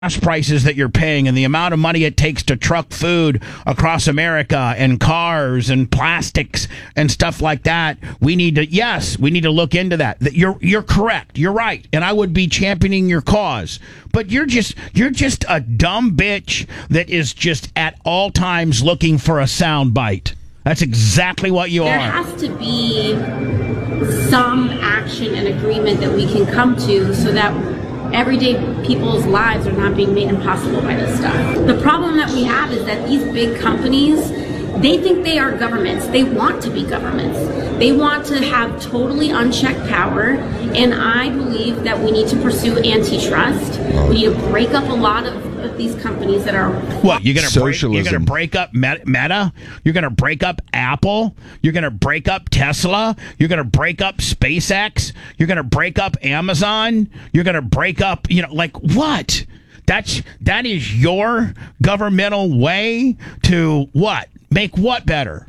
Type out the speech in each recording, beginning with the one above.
prices that you're paying and the amount of money it takes to truck food across America and cars and plastics and stuff like that, we need to look into that. You're correct. You're right. And I would be championing your cause. But you're just a dumb bitch that is just at all times looking for a sound bite. That's exactly what you are. There has to be some action and agreement that we can come to so that everyday people's lives are not being made impossible by this stuff. The problem that we have is that these big companies, they think they are governments. They want to be governments. They want to have totally unchecked power, and I believe that we need to pursue antitrust. We need to break up a lot of these companies that are... What, you're going to break up Meta? You're going to break up Apple? You're going to break up Tesla? You're going to break up SpaceX? You're going to break up Amazon? You're going to break up, what? That is your governmental way to what? Make what better?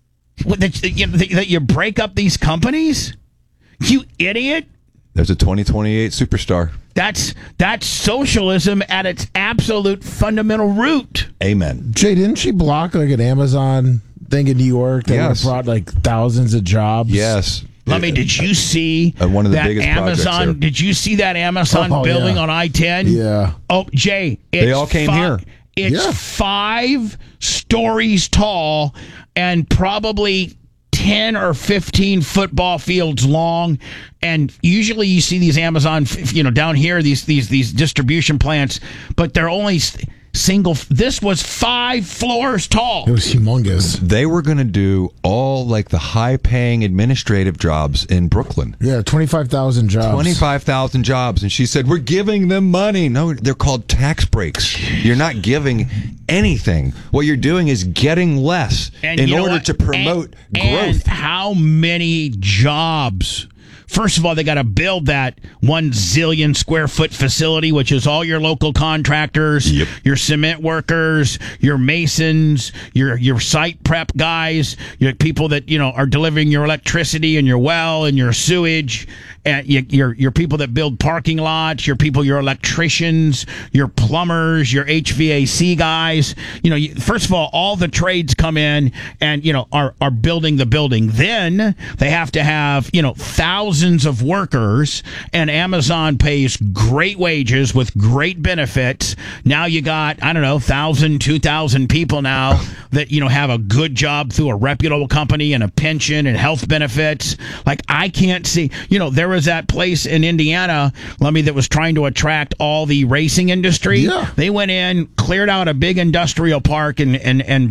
That you break up these companies? You idiot! There's a 2028 superstar. That's socialism at its absolute fundamental root. Amen. Jay, didn't she block an Amazon thing in New York that brought thousands of jobs? Yes. Did you see one of the that biggest Amazon? Did you see that Amazon building on I-10? Yeah. Oh, Jay, they all came here. It's 5 stories tall and probably 10 or 15 football fields long, and usually you see these Amazon, down here, these distribution plants, but they're only single. This was 5 floors tall. It was humongous. They were going to do all the high-paying administrative jobs in Brooklyn. Yeah, 25,000 jobs. 25,000 jobs, and she said, "We're giving them money." No, they're called tax breaks. You're not giving anything. What you're doing is getting less in order to promote growth. And how many jobs? First of all, they got to build that 1 zillion square foot facility, which is all your local contractors, your cement workers, your masons, your site prep guys, your people that are delivering your electricity and your well and your sewage, and your people that build parking lots, your electricians, your plumbers, your HVAC guys. First of all the trades come in and are building the building. Then they have to have thousands of workers, and Amazon pays great wages with great benefits. Now you got 1,000, 2,000 people now that have a good job through a reputable company and a pension and health benefits. I can't see. There was that place in Indiana, Lummy, that was trying to attract all the racing industry. Yeah. They went in, cleared out a big industrial park in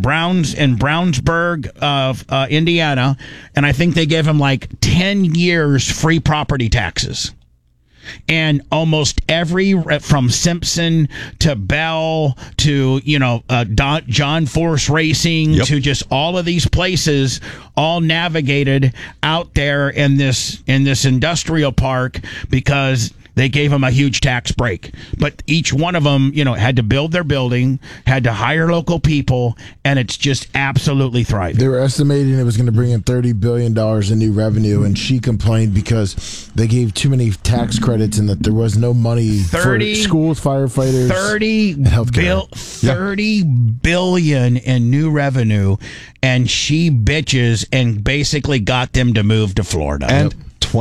Brownsburg, Indiana, and I think they gave them 10 years free property taxes. And almost from Simpson to Bell to John Force Racing to just all of these places, all navigated out there in this industrial park because they gave them a huge tax break. But each one of them, had to build their building, had to hire local people, and it's just absolutely thriving. They were estimating it was going to bring in $30 billion in new revenue, and she complained because they gave too many tax credits and that there was no money for schools, firefighters, and healthcare. $30 billion in new revenue, and she bitches and basically got them to move to Florida. And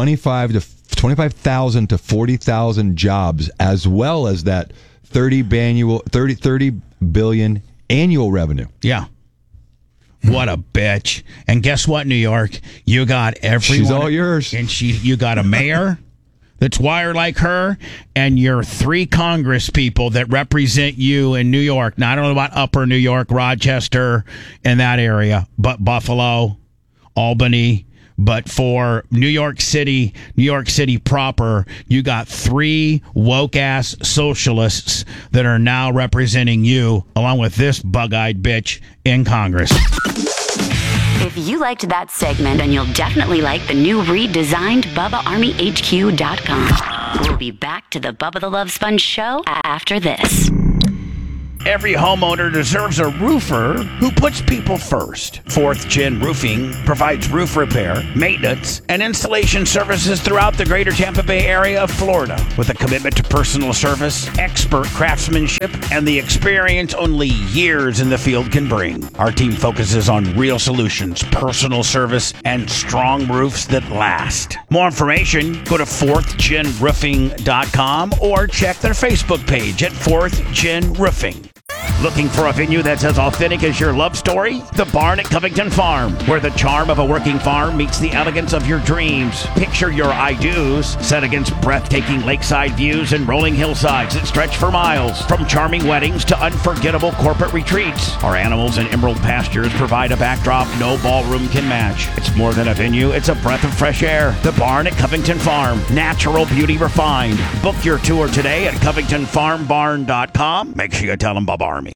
25,000 to 40,000 jobs, as well as that 30 billion annual revenue. Yeah. What a bitch. And guess what, New York? You got everyone. She's all yours. And you got a mayor that's wired like her, and your 3 Congress people that represent you in New York. Now, I don't know about Upper New York, Rochester, and that area, but Buffalo, Albany. But for New York City proper, you got 3 woke-ass socialists that are now representing you, along with this bug-eyed bitch in Congress. If you liked that segment, then you'll definitely like the new redesigned BubbaArmyHQ.com. We'll be back to the Bubba the Love Sponge show after this. Every homeowner deserves a roofer who puts people first. Fourth Gen Roofing provides roof repair, maintenance, and installation services throughout the greater Tampa Bay area of Florida with a commitment to personal service, expert craftsmanship, and the experience only years in the field can bring. Our team focuses on real solutions, personal service, and strong roofs that last. More information, go to fourthgenroofing.com or check their Facebook page at Fourth Gen Roofing. Looking for a venue that's as authentic as your love story? The Barn at Covington Farm, where the charm of a working farm meets the elegance of your dreams. Picture your I-dos set against breathtaking lakeside views and rolling hillsides that stretch for miles. From charming weddings to unforgettable corporate retreats, our animals and emerald pastures provide a backdrop no ballroom can match. It's more than a venue, it's a breath of fresh air. The Barn at Covington Farm, natural beauty refined. Book your tour today at CovingtonFarmBarn.com. Make sure you tell them Bob Army